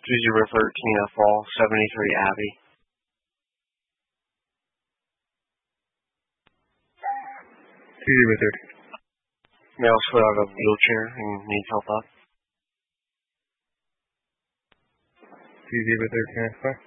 2013 Fall, 73 Abbey. 2013. Male slid out of a wheelchair and needs help up. 2013.